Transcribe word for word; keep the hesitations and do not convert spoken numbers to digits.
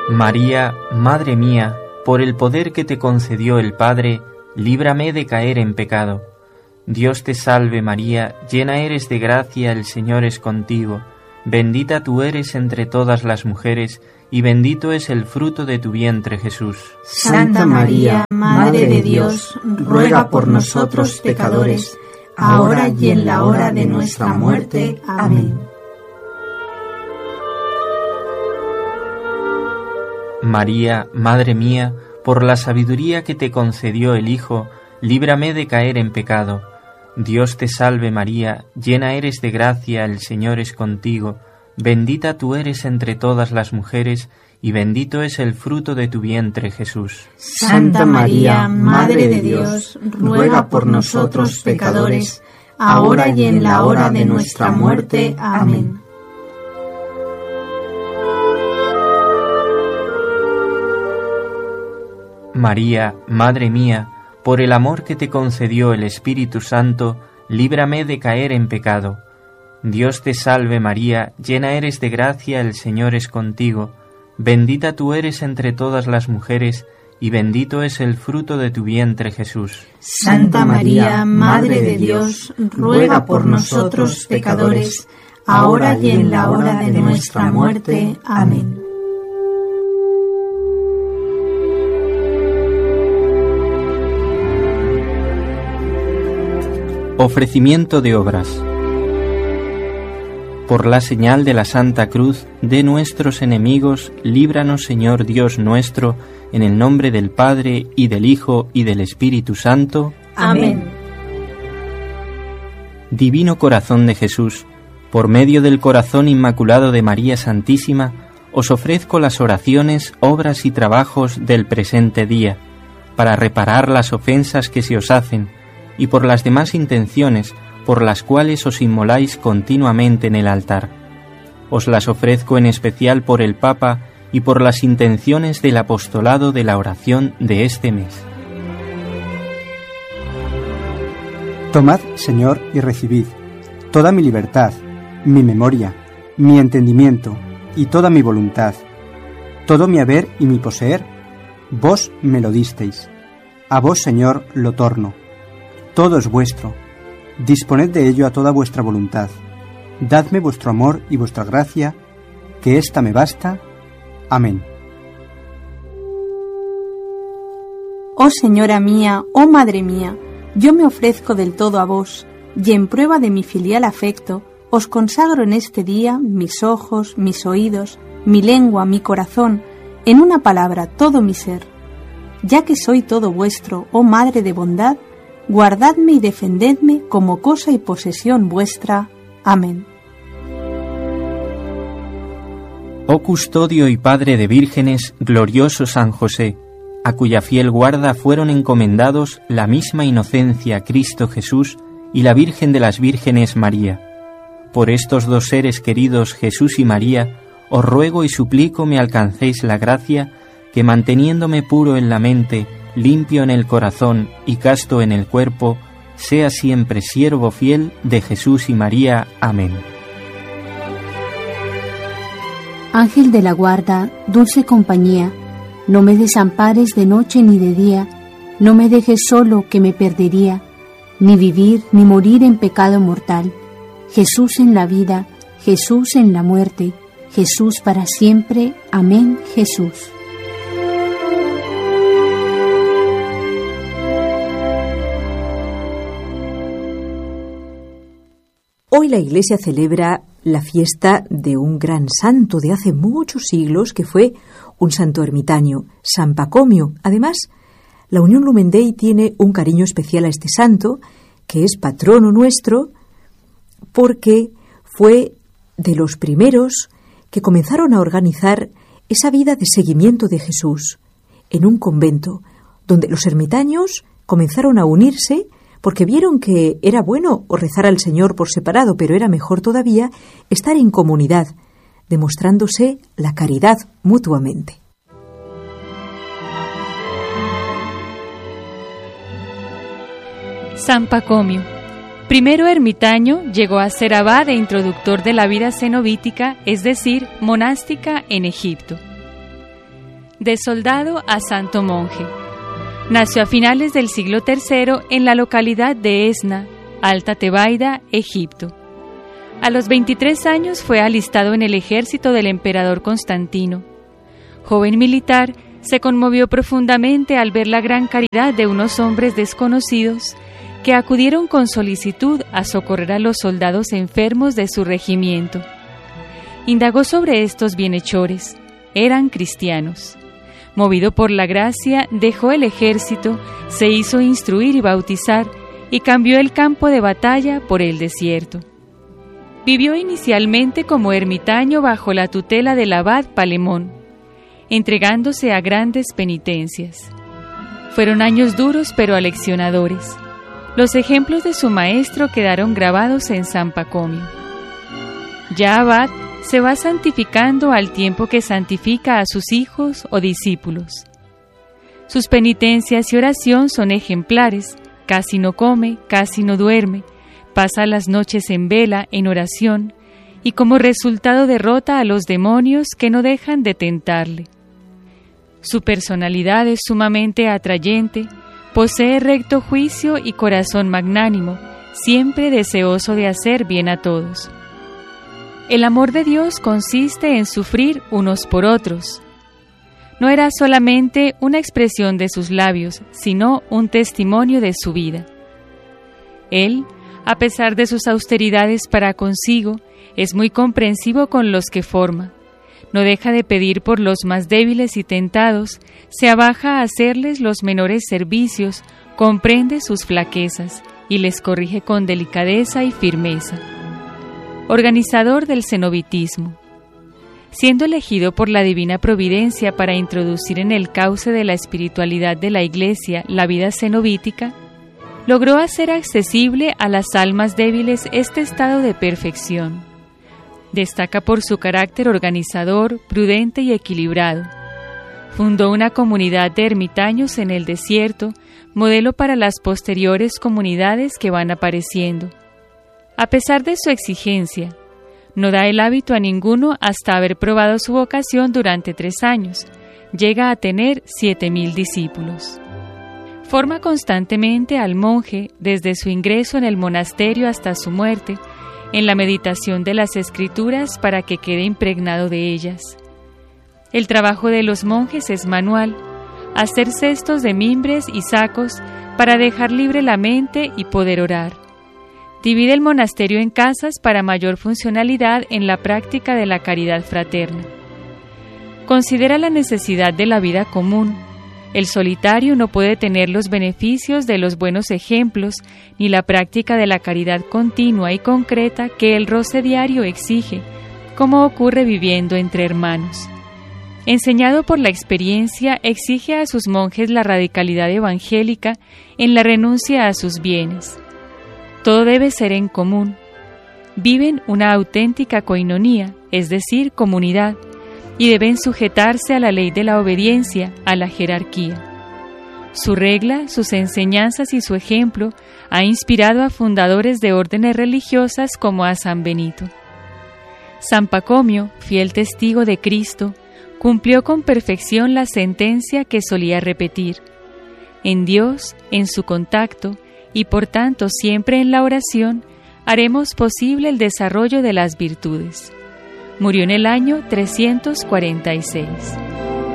María, Madre mía, por el poder que te concedió el Padre, líbrame de caer en pecado. Dios te salve María, llena eres de gracia, el Señor es contigo. Bendita tú eres entre todas las mujeres, y bendito es el fruto de tu vientre, Jesús. Santa María, Madre de Dios, ruega por nosotros pecadores, ahora y en la hora de nuestra muerte. Amén. María, Madre mía, por la sabiduría que te concedió el Hijo, líbrame de caer en pecado. Dios te salve María, llena eres de gracia, el Señor es contigo. Bendita tú eres entre todas las mujeres, y bendito es el fruto de tu vientre, Jesús. Santa María, Madre de Dios, ruega por nosotros pecadores, ahora y en la hora de nuestra muerte. Amén. María, Madre mía, por el amor que te concedió el Espíritu Santo, líbrame de caer en pecado. Dios te salve María, llena eres de gracia, el Señor es contigo. Bendita tú eres entre todas las mujeres, y bendito es el fruto de tu vientre, Jesús. Santa María, Madre de Dios, ruega por nosotros pecadores, ahora y en la hora de nuestra muerte. Amén. Ofrecimiento de obras. Por la señal de la Santa Cruz de nuestros enemigos, líbranos, Señor Dios nuestro, en el nombre del Padre, y del Hijo, y del Espíritu Santo. Amén. Divino Corazón de Jesús, por medio del corazón inmaculado de María Santísima, os ofrezco las oraciones, obras y trabajos del presente día, para reparar las ofensas que se os hacen, y por las demás intenciones por las cuales os inmoláis continuamente en el altar. Os las ofrezco en especial por el Papa y por las intenciones del apostolado de la oración de este mes. Tomad, Señor, y recibid toda mi libertad, mi memoria, mi entendimiento y toda mi voluntad, todo mi haber y mi poseer, vos me lo disteis. A vos, Señor, lo torno. Todo es vuestro. Disponed de ello a toda vuestra voluntad. Dadme vuestro amor y vuestra gracia, que ésta me basta. Amén. Oh Señora mía, oh Madre mía, yo me ofrezco del todo a vos, y en prueba de mi filial afecto, os consagro en este día mis ojos, mis oídos, mi lengua, mi corazón, en una palabra, todo mi ser. Ya que soy todo vuestro, oh Madre de bondad, guardadme y defendedme como cosa y posesión vuestra. Amén. Oh custodio y padre de vírgenes, glorioso San José, a cuya fiel guarda fueron encomendados la misma inocencia Cristo Jesús y la Virgen de las Vírgenes María. Por estos dos seres queridos, Jesús y María, os ruego y suplico me alcancéis la gracia que, manteniéndome puro en la mente, limpio en el corazón y casto en el cuerpo, sea siempre siervo fiel de Jesús y María. Amén. Ángel de la guarda, dulce compañía, no me desampares de noche ni de día, no me dejes solo que me perdería, ni vivir ni morir en pecado mortal. Jesús en la vida, Jesús en la muerte, Jesús para siempre. Amén, Jesús. Hoy la Iglesia celebra la fiesta de un gran santo de hace muchos siglos que fue un santo ermitaño, San Pacomio. Además, la Unión Lumen Dei tiene un cariño especial a este santo, que es patrono nuestro, porque fue de los primeros que comenzaron a organizar esa vida de seguimiento de Jesús en un convento, donde los ermitaños comenzaron a unirse porque vieron que era bueno rezar al Señor por separado, pero era mejor todavía estar en comunidad, demostrándose la caridad mutuamente. San Pacomio, primero ermitaño, llegó a ser abad e introductor de la vida cenobítica, es decir, monástica en Egipto. De soldado a santo monje. Nació a finales del siglo tercero en la localidad de Esna, Alta Tebaida, Egipto. A los veintitrés años fue alistado en el ejército del emperador Constantino. Joven militar, se conmovió profundamente al ver la gran caridad de unos hombres desconocidos que acudieron con solicitud a socorrer a los soldados enfermos de su regimiento. Indagó sobre estos bienhechores. Eran cristianos. Movido por la gracia, dejó el ejército, se hizo instruir y bautizar, y cambió el campo de batalla por el desierto. Vivió inicialmente como ermitaño bajo la tutela del abad Palemón, entregándose a grandes penitencias. Fueron años duros pero aleccionadores. Los ejemplos de su maestro quedaron grabados en San Pacomio. Ya abad, se va santificando al tiempo que santifica a sus hijos o discípulos. Sus penitencias y oración son ejemplares, casi no come, casi no duerme, pasa las noches en vela, en oración, y como resultado derrota a los demonios que no dejan de tentarle. Su personalidad es sumamente atrayente, posee recto juicio y corazón magnánimo, siempre deseoso de hacer bien a todos. El amor de Dios consiste en sufrir unos por otros. No era solamente una expresión de sus labios, sino un testimonio de su vida. Él, a pesar de sus austeridades para consigo, es muy comprensivo con los que forma. No deja de pedir por los más débiles y tentados, se abaja a hacerles los menores servicios, comprende sus flaquezas y les corrige con delicadeza y firmeza. Organizador del cenobitismo. Siendo elegido por la divina providencia para introducir en el cauce de la espiritualidad de la Iglesia la vida cenobítica, logró hacer accesible a las almas débiles este estado de perfección. Destaca por su carácter organizador, prudente y equilibrado. Fundó una comunidad de ermitaños en el desierto, modelo para las posteriores comunidades que van apareciendo. A pesar de su exigencia, no da el hábito a ninguno hasta haber probado su vocación durante tres años. Llega a tener siete mil discípulos. Forma constantemente al monje desde su ingreso en el monasterio hasta su muerte, en la meditación de las Escrituras para que quede impregnado de ellas. El trabajo de los monjes es manual, hacer cestos de mimbres y sacos para dejar libre la mente y poder orar. Divide el monasterio en casas para mayor funcionalidad en la práctica de la caridad fraterna. Considera la necesidad de la vida común. El solitario no puede tener los beneficios de los buenos ejemplos ni la práctica de la caridad continua y concreta que el roce diario exige, como ocurre viviendo entre hermanos. Enseñado por la experiencia, exige a sus monjes la radicalidad evangélica en la renuncia a sus bienes. Todo debe ser en común. Viven una auténtica coinonía, es decir, comunidad, y deben sujetarse a la ley de la obediencia, a la jerarquía. Su regla, sus enseñanzas y su ejemplo ha inspirado a fundadores de órdenes religiosas como a San Benito. San Pacomio, fiel testigo de Cristo, cumplió con perfección la sentencia que solía repetir: en Dios, en su contacto, y por tanto siempre en la oración, haremos posible el desarrollo de las virtudes. Murió en el año trescientos cuarenta y seis.